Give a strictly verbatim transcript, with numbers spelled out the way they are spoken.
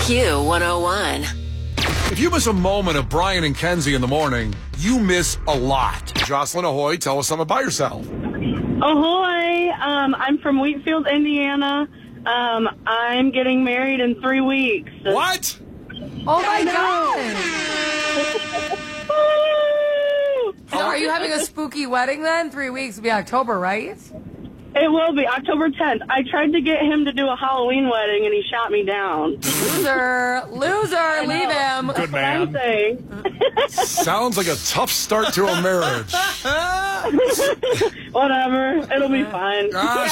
Q one oh one. If you miss a moment of Brian and Kenzie in the morning, you miss a lot. Jocelyn Ahoy, tell us something about yourself. Ahoy! Um, I'm from Wheatfield, Indiana. Um, I'm getting married in three weeks. What? Oh my God! Woo! So are you having a spooky wedding then? Three weeks will be October, right? It will be October tenth. I tried to get him to do a Halloween wedding, and he shot me down. Loser, loser, leave him. Good I'm man. saying. Sounds like a tough start to a marriage. Whatever. It'll be fine. Ah,